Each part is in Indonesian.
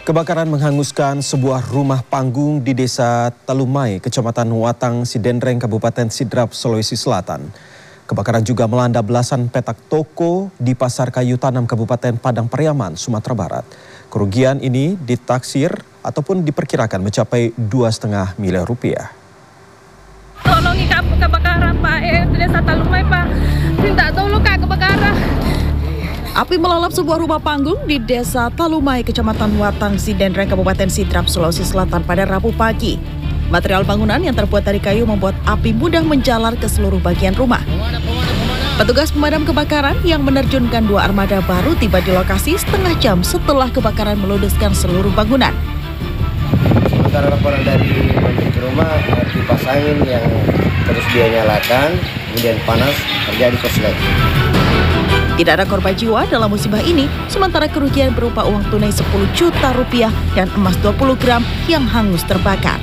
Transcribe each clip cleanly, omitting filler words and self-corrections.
Kebakaran menghanguskan sebuah rumah panggung di Desa Talumai, Kecamatan Watang Sidenreng, Kabupaten Sidrap, Sulawesi Selatan. Kebakaran juga melanda belasan petak toko di Pasar Kayu Tanam, Kabupaten Padang Pariaman, Sumatera Barat. Kerugian ini ditaksir ataupun diperkirakan mencapai 2,5 miliar rupiah. Tolongi kebakaran Pak, di Desa Talumai Pak. Minta tolong Kak, kebakaran. Api melalap sebuah rumah panggung di Desa Talumai, Kecamatan Watang Sidenreng, Kabupaten Sidrap, Sulawesi Selatan pada Rabu pagi. Material bangunan yang terbuat dari kayu membuat api mudah menjalar ke seluruh bagian rumah. Petugas pemadam kebakaran yang menerjunkan 2 armada baru tiba di lokasi setengah jam setelah kebakaran meludeskan seluruh bangunan. Sementara laporan dari pemilik rumah, kipas angin yang terus dia nyalakan, kemudian panas, terjadi korslet. Tidak ada korban jiwa dalam musibah ini, sementara kerugian berupa uang tunai 10 juta rupiah dan emas 20 gram yang hangus terbakar.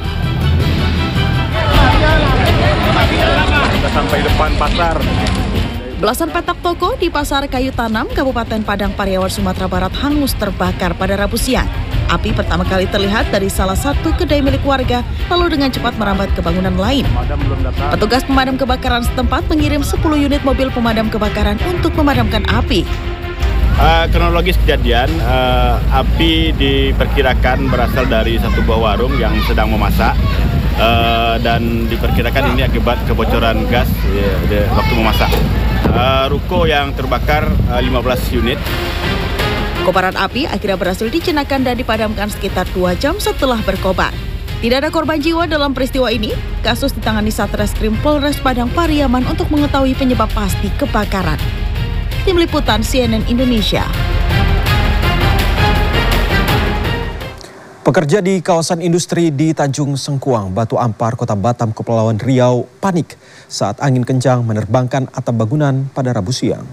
Kita sampai depan pasar. Belasan petak toko di Pasar Kayu Tanam, Kabupaten Padang Pariaman, Sumatera Barat hangus terbakar pada Rabu siang. Api pertama kali terlihat dari salah satu kedai milik warga, lalu dengan cepat merambat ke bangunan lain. Petugas pemadam kebakaran setempat mengirim 10 unit mobil pemadam kebakaran untuk memadamkan api. Kronologis kejadian, api diperkirakan berasal dari satu buah warung yang sedang memasak. Dan diperkirakan ini akibat kebocoran gas waktu memasak. Ruko yang terbakar 15 unit. Kobaran api akhirnya berhasil dijinakan dan dipadamkan sekitar 2 jam setelah berkobar. Tidak ada korban jiwa dalam peristiwa ini. Kasus ditangani Satreskrim Polres Padang Pariaman untuk mengetahui penyebab pasti kebakaran. Tim Liputan CNN Indonesia. Pekerja di kawasan industri di Tanjung Sengkuang, Batu Ampar, Kota Batam, Kepulauan Riau panik saat angin kencang menerbangkan atap bangunan pada Rabu siang.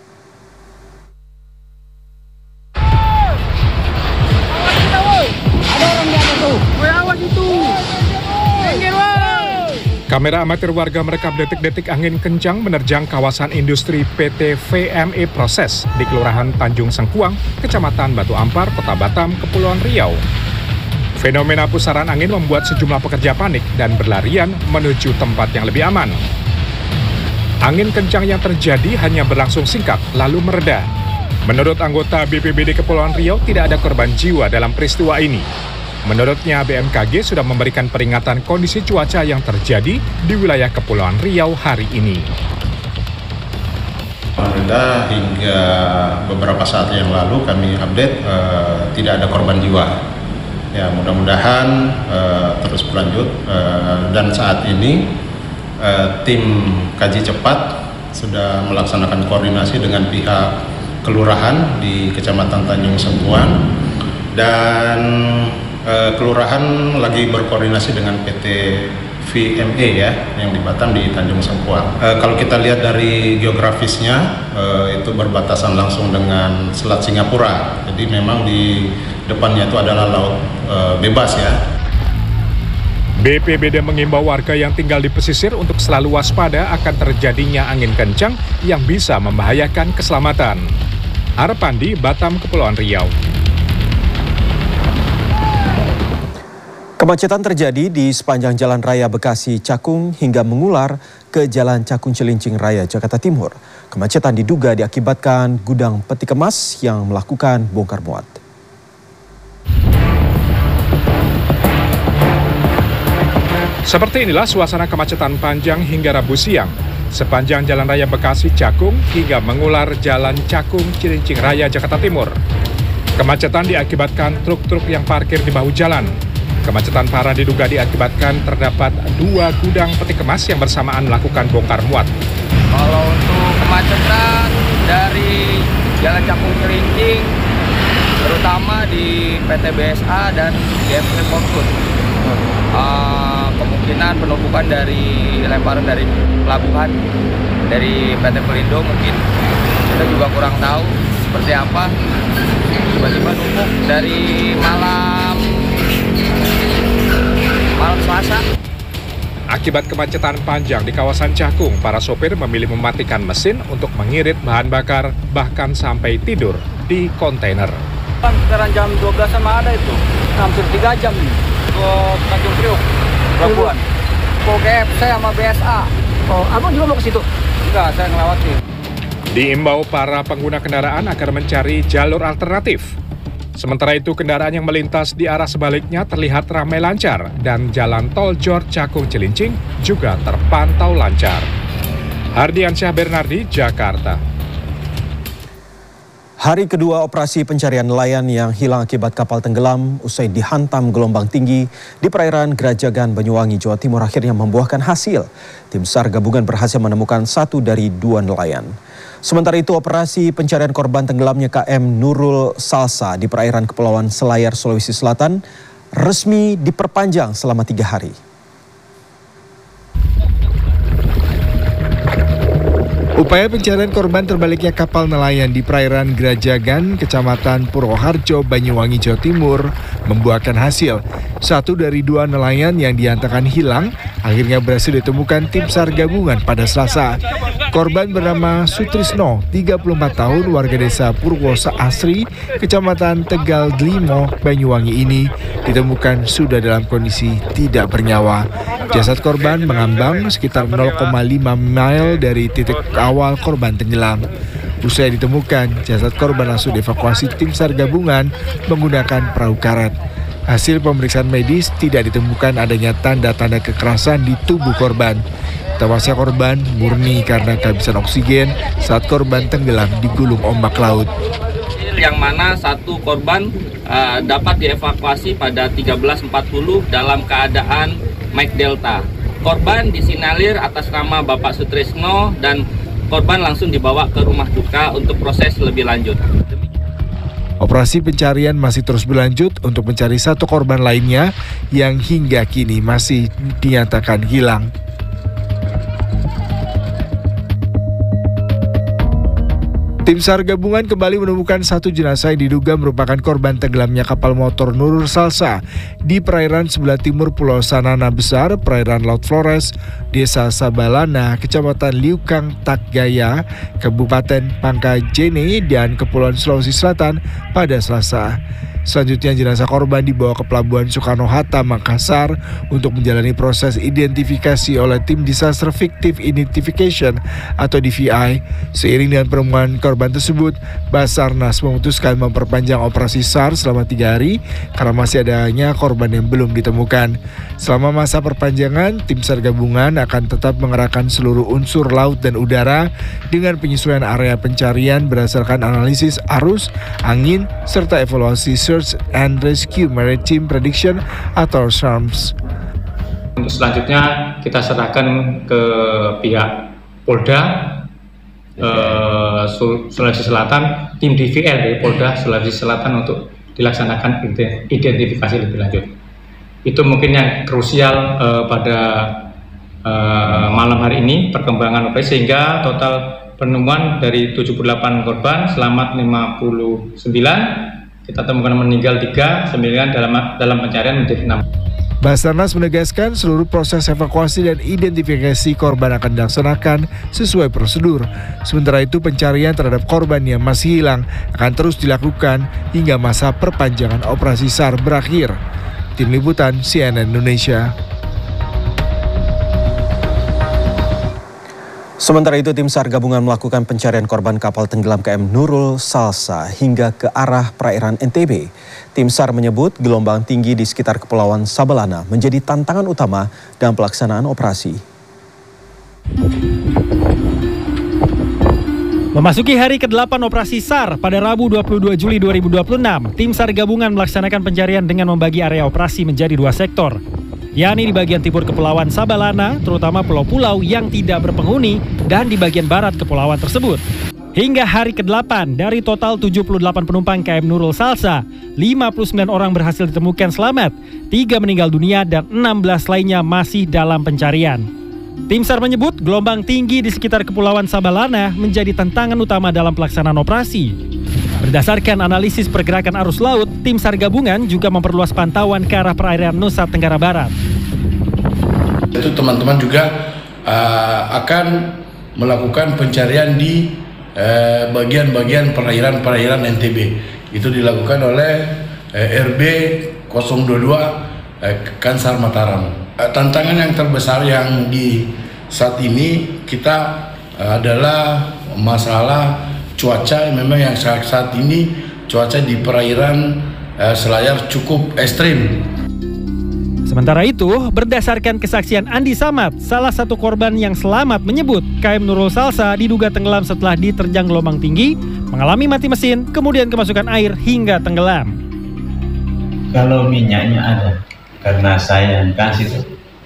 Kamera amatir warga merekam detik-detik angin kencang menerjang kawasan industri PT VME Proses di Kelurahan Tanjung Sengkuang, Kecamatan Batu Ampar, Kota Batam, Kepulauan Riau. Fenomena pusaran angin membuat sejumlah pekerja panik dan berlarian menuju tempat yang lebih aman. Angin kencang yang terjadi hanya berlangsung singkat, lalu mereda. Menurut anggota BPBD Kepulauan Riau, tidak ada korban jiwa dalam peristiwa ini. Menurutnya, BMKG sudah memberikan peringatan kondisi cuaca yang terjadi di wilayah Kepulauan Riau hari ini. Alhamdulillah, hingga beberapa saat yang lalu kami update tidak ada korban jiwa. Ya, mudah-mudahan terus berlanjut dan saat ini tim kaji cepat sudah melaksanakan koordinasi dengan pihak kelurahan di Kecamatan Tanjung Sengkuang dan kelurahan lagi berkoordinasi dengan PT VME ya yang di Batam di Tanjung Sengkuang. Kalau kita lihat dari geografisnya itu berbatasan langsung dengan Selat Singapura. Jadi memang di depannya itu adalah laut bebas ya. BPBD mengimbau warga yang tinggal di pesisir untuk selalu waspada akan terjadinya angin kencang yang bisa membahayakan keselamatan. Arpandi, Batam, Kepulauan Riau. Kemacetan terjadi di sepanjang Jalan Raya Bekasi Cakung hingga mengular ke Jalan Cakung Cilincing Raya, Jakarta Timur. Kemacetan diduga diakibatkan gudang peti kemas yang melakukan bongkar muat. Seperti inilah suasana kemacetan panjang hingga Rabu siang. Sepanjang Jalan Raya Bekasi Cakung hingga mengular Jalan Cakung Cilincing Raya, Jakarta Timur. Kemacetan diakibatkan truk-truk yang parkir di bahu jalan. Kemacetan parah diduga diakibatkan terdapat 2 gudang peti kemas yang bersamaan melakukan bongkar muat. Kalau untuk kemacetan dari Jalan Cakung Cilincing, terutama di PT BSA dan GFC Fortune, kemungkinan penumpukan dari lemparan dari pelabuhan dari PT Pelindo mungkin kita juga kurang tahu seperti apa. Tiba-tiba numpuk dari malam Selasa. Akibat kemacetan panjang di kawasan Cakung, para sopir memilih mematikan mesin untuk mengirit bahan bakar, bahkan sampai tidur di kontainer. Sekarang jam 12 sama ada itu, hampir 3 jam nih ke Tanjung Priok, pelabuhan. Pokoknya saya sama BSA. Oh, abang juga mau ke situ? Enggak, saya ngelewatin. Diimbau para pengguna kendaraan agar mencari jalur alternatif. Sementara itu, kendaraan yang melintas di arah sebaliknya terlihat ramai lancar dan jalan tol Jor Cakung Cilincing juga terpantau lancar. Hardiansyah Bernardi, Jakarta. Hari kedua operasi pencarian nelayan yang hilang akibat kapal tenggelam usai dihantam gelombang tinggi di perairan Grajagan, Banyuwangi, Jawa Timur akhirnya membuahkan hasil. Tim SAR gabungan berhasil menemukan 1 dari 2 nelayan. Sementara itu, operasi pencarian korban tenggelamnya KM Nurul Salsa di perairan Kepulauan Selayar, Sulawesi Selatan resmi diperpanjang selama 3 hari. Upaya pencarian korban terbaliknya kapal nelayan di perairan Grajagan, Kecamatan Purwoharjo, Banyuwangi, Jawa Timur membuahkan hasil. 1 dari 2 nelayan yang dinyatakan hilang akhirnya berhasil ditemukan tim SAR gabungan pada Selasa. Korban bernama Sutrisno, 34 tahun, warga desa Purwosa Asri, Kecamatan Tegal Dlimo, Banyuwangi ini ditemukan sudah dalam kondisi tidak bernyawa. Jasad korban mengambang sekitar 0,5 mil dari titik awal korban tenggelam. Usai ditemukan, jasad korban langsung dievakuasi tim SAR gabungan menggunakan perahu karet. Hasil pemeriksaan medis tidak ditemukan adanya tanda-tanda kekerasan di tubuh korban. Tewasnya korban murni karena kehabisan oksigen saat korban tenggelam di gulung ombak laut. Yang mana 1 korban dapat dievakuasi pada 13.40 dalam keadaan Mike Delta. Korban disinyalir atas nama Bapak Sutrisno dan korban langsung dibawa ke rumah duka untuk proses lebih lanjut. Operasi pencarian masih terus berlanjut untuk mencari 1 korban lainnya yang hingga kini masih dinyatakan hilang. Tim SAR gabungan kembali menemukan 1 jenazah yang diduga merupakan korban tenggelamnya kapal motor Nurul Salsa di perairan sebelah timur Pulau Sanana Besar, perairan Laut Flores, Desa Sabalana, Kecamatan Liukang Takgaya, Kabupaten Pangkajene, dan Kepulauan Sulawesi Selatan pada Selasa. Selanjutnya jenazah korban dibawa ke Pelabuhan Soekarno-Hatta, Makassar untuk menjalani proses identifikasi oleh tim Disaster Victim Identification atau DVI. Seiring dengan penemuan korban tersebut, Basarnas memutuskan memperpanjang operasi SAR selama 3 hari karena masih adanya korban yang belum ditemukan. Selama masa perpanjangan, tim SAR gabungan akan tetap mengerahkan seluruh unsur laut dan udara dengan penyesuaian area pencarian berdasarkan analisis arus, angin, serta evaluasi Search and Rescue Maritime Prediction atau SARMS. Untuk selanjutnya kita serahkan ke pihak Polda Sulawesi Selatan, tim DVL dari Polda Sulawesi Selatan untuk dilaksanakan identifikasi lebih lanjut. Itu mungkin yang krusial pada malam hari ini perkembangan operasi, sehingga total penemuan dari 78 korban selamat 59. Kita temukan meninggal 3, 9 dalam pencarian menjadi 6. Basarnas menegaskan seluruh proses evakuasi dan identifikasi korban akan dilaksanakan sesuai prosedur. Sementara itu pencarian terhadap korban yang masih hilang akan terus dilakukan hingga masa perpanjangan operasi SAR berakhir. Tim Liputan CNN Indonesia. Sementara itu, tim SAR gabungan melakukan pencarian korban kapal tenggelam KM Nurul Salsa hingga ke arah perairan NTB. Tim SAR menyebut gelombang tinggi di sekitar Kepulauan Sabalana menjadi tantangan utama dalam pelaksanaan operasi. Memasuki hari ke-8 operasi SAR pada Rabu 22 Juli 2026, tim SAR gabungan melaksanakan pencarian dengan membagi area operasi menjadi 2 sektor. Yakni di bagian timur Kepulauan Sabalana, terutama pulau-pulau yang tidak berpenghuni, dan di bagian barat kepulauan tersebut. Hingga hari ke-8, dari total 78 penumpang KM Nurul Salsa, 59 orang berhasil ditemukan selamat, 3 meninggal dunia dan 16 lainnya masih dalam pencarian. Tim SAR menyebut gelombang tinggi di sekitar Kepulauan Sabalana menjadi tantangan utama dalam pelaksanaan operasi. Berdasarkan analisis pergerakan arus laut, tim SAR gabungan juga memperluas pantauan ke arah perairan Nusa Tenggara Barat. Itu teman-teman juga akan melakukan pencarian di bagian-bagian perairan-perairan NTB. itu dilakukan oleh RB 022 Kansar Mataram. Tantangan yang terbesar yang di saat ini kita adalah masalah cuaca. Memang yang saat ini cuaca di perairan Selayar cukup ekstrim. Sementara itu, berdasarkan kesaksian Andi Samad, salah satu korban yang selamat menyebut KM Nurul Salsa diduga tenggelam setelah diterjang gelombang tinggi, mengalami mati mesin, kemudian kemasukan air hingga tenggelam. Kalau minyaknya ada, karena saya yang kasih itu.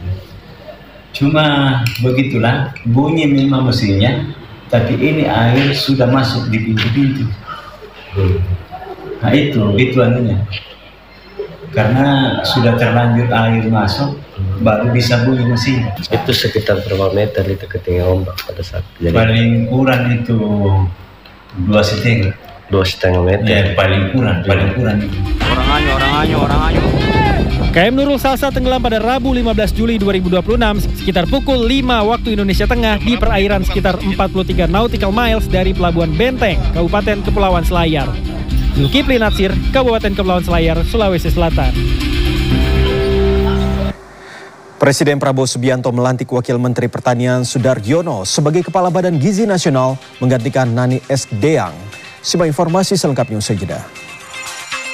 Cuma begitulah, bunyi memang mesinnya, tapi ini air sudah masuk di pintu-pintu. Nah itu anunya. Karena sudah terlanjur air masuk, baru bisa bunyi mesin. Itu sekitar berapa meter itu ketinggian ombak pada saat jadi? Paling kurang itu 2,5. 2,5 meter. Ya, paling kurang itu. Orang anyo. KM Nurul Salsa tenggelam pada Rabu 15 Juli 2026 sekitar pukul 5 waktu Indonesia Tengah di perairan sekitar 43 nautical miles dari Pelabuhan Benteng, Kabupaten Kepulauan Selayar. Zulkifli Natsir, Kabupaten Kepulauan Selayar, Sulawesi Selatan. Presiden Prabowo Subianto melantik Wakil Menteri Pertanian Sudaryono sebagai Kepala Badan Gizi Nasional menggantikan Nani S. Deang. Simak informasi selengkapnya usai jeda.